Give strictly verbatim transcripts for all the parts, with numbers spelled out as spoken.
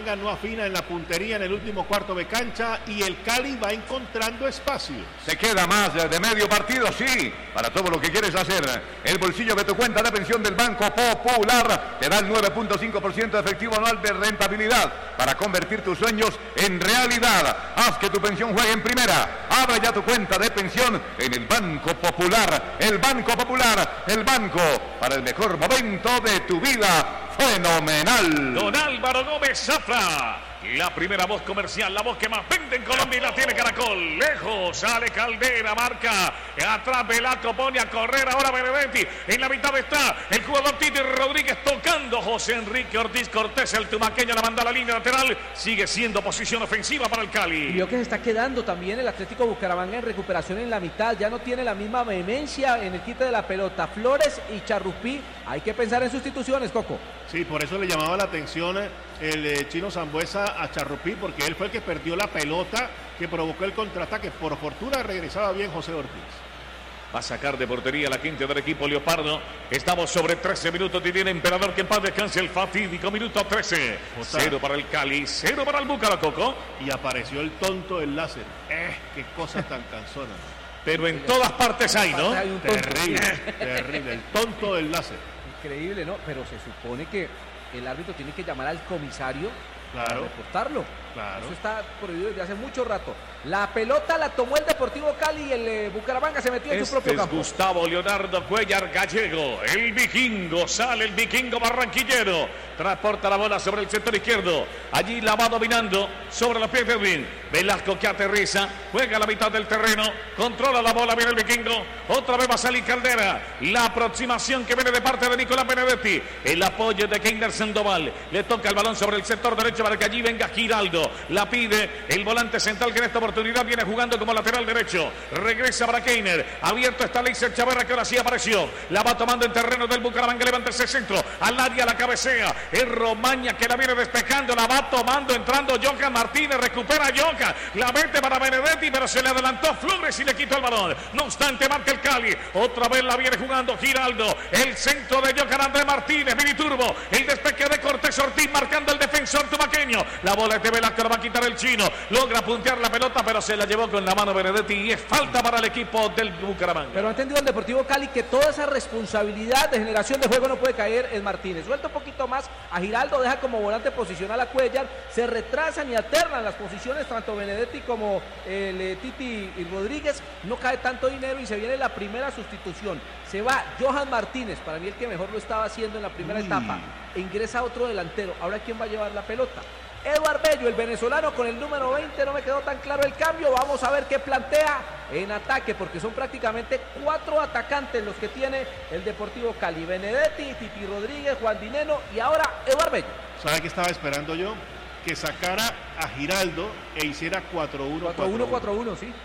Bucaramanga no afina en la puntería en el último cuarto de cancha y el Cali va encontrando espacios. Se queda más de medio partido, sí, para todo lo que quieres hacer. El bolsillo de tu cuenta de pensión del Banco Popular te da el nueve punto cinco por ciento de efectivo anual de rentabilidad para convertir tus sueños en realidad. Haz que tu pensión juegue en primera. Abra ya tu cuenta de pensión en el Banco Popular. El Banco Popular, el banco para el mejor momento de tu vida. Fenomenal. Don Álvaro Gómez Zafra, la primera voz comercial, la voz que más vende en Colombia y la tiene Caracol. Lejos, sale Caldera, marca, atrás Velasco, pone a correr ahora Benedetti. En la mitad está el jugador Titi Rodríguez tocando José Enrique Ortiz Cortés, el tumaqueño, la manda a la línea lateral. Sigue siendo posición ofensiva para el Cali. Y vio que se está quedando también el Atlético Bucaramanga en recuperación en la mitad. Ya no tiene la misma vehemencia en el quite de la pelota. Flores y Charrupí, hay que pensar en sustituciones, Coco. Sí, por eso le llamaba la atención el eh, Chino Sambuesa a Charrupí, porque él fue el que perdió la pelota que provocó el contraataque. Por fortuna regresaba bien José Ortiz. Va a sacar de portería la quinta del equipo Leopardo. Estamos sobre trece minutos y tiene Emperador que en paz descanse el fatídico minuto trece. Cero para el Cali, cero para el Bucaracoco. Y apareció el tonto del láser. Eh, qué cosa tan cansona. Pero en todas partes hay, ¿no? Hay un tonto. Terrible, terrible. El tonto del láser. Increíble, ¿no? Pero se supone que el árbitro tiene que llamar al comisario claro, para reportarlo. Claro. Eso está prohibido desde hace mucho rato. La pelota la tomó el Deportivo Cali y el eh, Bucaramanga se metió en este su propio es campo. Gustavo Leonardo Cuellar Gallego, el vikingo, sale el vikingo barranquillero, transporta la bola sobre el sector izquierdo, allí la va dominando sobre los pies de Edwin. Velasco que aterriza, juega a la mitad del terreno, controla la bola, viene el vikingo, otra vez va a salir Caldera, la aproximación que viene de parte de Nicolás Benedetti, el apoyo de Keiner Sandoval, le toca el balón sobre el sector derecho para que allí venga Giraldo, la pide el volante central que en esta oportunidad viene jugando como lateral derecho, regresa para Keiner, abierto está Leiser Chaverra que ahora sí apareció, la va tomando en terreno del Bucaramanga, levanta ese centro, al área la cabecea, es Romaña que la viene despejando, la va tomando, entrando Johan Martínez, recupera Johan, la mete para Benedetti, pero se le adelantó Flores y le quitó el balón, no obstante marca el Cali, otra vez la viene jugando Giraldo, el centro de Johan Andrés Martínez, Miniturbo, el despeje de Cortés Ortiz marcando el defensor tumaqueño, la bola es de Velasco, la va a quitar el chino, logra puntear la pelota, pero se la llevó con la mano Benedetti y es falta para el equipo del Bucaramanga. Pero ha entendido el Deportivo Cali que toda esa responsabilidad de generación de juego no puede caer en Martínez. Suelta un poquito más a Giraldo, deja como volante posicional a Cuellar, se retrasan y alternan las posiciones tanto Benedetti como el eh, Titi y Rodríguez, no cae tanto dinero y se viene la primera sustitución. Se va Johan Martínez, para mí el que mejor lo estaba haciendo en la primera Uy. etapa, e ingresa otro delantero. Ahora ¿quién va a llevar la pelota? Eduard Bello, el venezolano con el número veinte, no me quedó tan claro el cambio, vamos a ver qué plantea en ataque, porque son prácticamente cuatro atacantes los que tiene el Deportivo Cali, Benedetti, Titi Rodríguez, Juan Dineno y ahora Eduard Bello. ¿Sabe qué estaba esperando yo? Que sacara a Giraldo e hiciera cuatro uno cuatro uno, sí.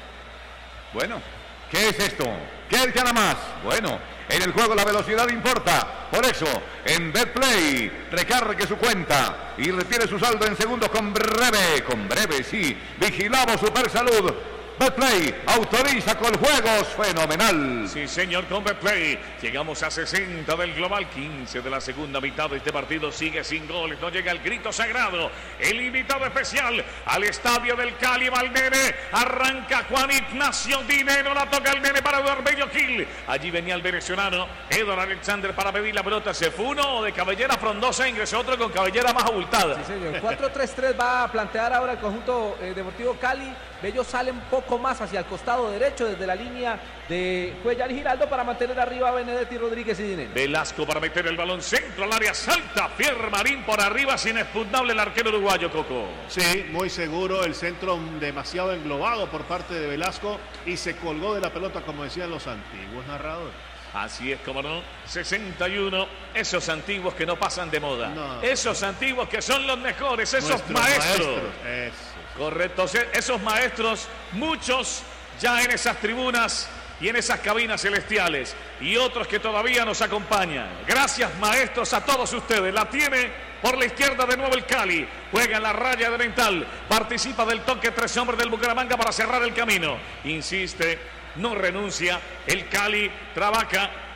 Bueno, ¿qué es esto? ¿Qué gana más? Bueno, en el juego la velocidad importa. Por eso, en Betplay, recargue su cuenta y retire su saldo en segundos con breve. Con breve, sí. Vigilamos Super Salud. Betplay autoriza con juegos fenomenal. Sí, señor, con Betplay. Llegamos a sesenta del global, quince de la segunda mitad de este partido. Sigue sin goles, no llega el grito sagrado. El invitado especial al estadio del Cali, va el nene. Arranca Juan Ignacio Dinero, la toca el nene para Eduard Bello Gil. Allí venía el venezolano Eduard Alexander para pedir la pelota. Se fue uno de cabellera frondosa, ingresó otro con cabellera más abultada. Sí, señor. cuatro tres tres va a plantear ahora el conjunto eh, Deportivo Cali. Bello sale un poco más hacia el costado derecho desde la línea de Cuellar y Giraldo para mantener arriba a Benedetti, Rodríguez y Dinero. Velasco para meter el balón centro al área, salta Pierre Marín por arriba, sin inexpugnable el arquero uruguayo, Coco. Sí, muy seguro, el centro demasiado englobado por parte de Velasco y se colgó de la pelota como decían los antiguos narradores. Así es, como no, sesenta y uno, esos antiguos que no pasan de moda, no. Esos antiguos que son los mejores, esos Nuestros maestros. maestros. Eso. Correcto, esos maestros, muchos ya en esas tribunas y en esas cabinas celestiales, y otros que todavía nos acompañan. Gracias, maestros, a todos ustedes. La tiene por la izquierda de nuevo el Cali, juega en la raya de Dental, participa del toque tres hombres del Bucaramanga para cerrar el camino. Insiste, no renuncia, el Cali trabaja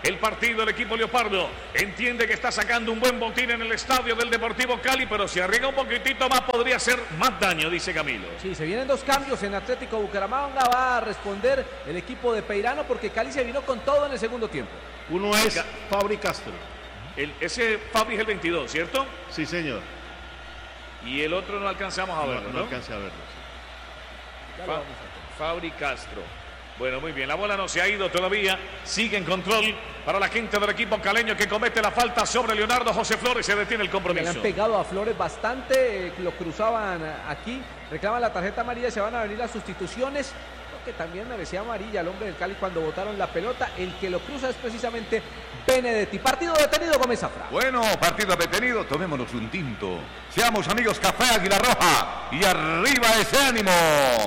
el partido el equipo leopardo. Entiende que está sacando un buen botín en el estadio del Deportivo Cali, pero si arriesga un poquitito más podría hacer más daño, dice Camilo. Sí, se vienen dos cambios en Atlético Bucaramanga. Va a responder el equipo de Peirano porque Cali se vino con todo en el segundo tiempo. Uno es Fabri Castro. El, ese Fabri es el veintidós, ¿cierto? Sí, señor. Y el otro no alcanzamos a verlo, No, ¿no? no alcancé a verlo. Fa Fabri Castro. Bueno, muy bien, la bola no se ha ido todavía, sigue en control para la gente del equipo caleño que comete la falta sobre Leonardo José Flores, se detiene el compromiso. Le han pegado a Flores bastante, eh, lo cruzaban aquí, reclaman la tarjeta amarilla, se van a venir las sustituciones, que también merecía amarilla el hombre del Cali cuando botaron la pelota, el que lo cruza es precisamente Benedetti. Partido detenido, Gómez Zafra. Bueno, partido detenido, tomémonos un tinto, seamos amigos, Café Águila Roja y arriba ese ánimo.